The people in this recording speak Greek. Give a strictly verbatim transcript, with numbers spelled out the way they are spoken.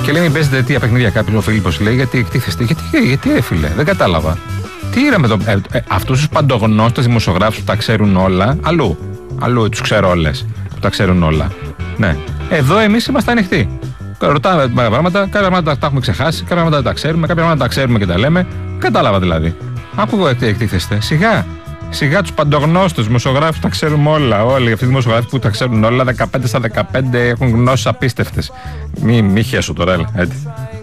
Και λέει: μην παίζετε τέτοια παιχνίδια. Κάποιο ο Φίλιππος λέει: γιατί εκτίθεστε. Γιατί, γιατί ρε φίλε, δεν κατάλαβα. Τι είδαμε εδώ. Ε, ε, αυτούς τους παντογνώστες δημοσιογράφους που τα ξέρουν όλα, αλλού. Αλλού τους ξέρω όλες που τα ξέρουν όλα. Ναι. Εδώ εμείς είμαστε ανοιχτοί. Ρωτάμε πράγματα, κάποια πράγματα τα έχουμε ξεχάσει, κάποια πράγματα τα ξέρουμε, κάποια πράγματα τα ξέρουμε και τα λέμε. Κατάλαβα δηλαδή. Ακούω εκτίθεστε. Σιγά. Σιγά τους παντογνώστους δημοσιογράφους τα ξέρουμε όλα. Όλοι αυτοί οι δημοσιογράφοι που τα ξέρουν όλα, δεκαπέντε στα δεκαπέντε έχουν γνώσεις απίστευτες. Μη, μη χέσω τώρα, έλα. Έτσι.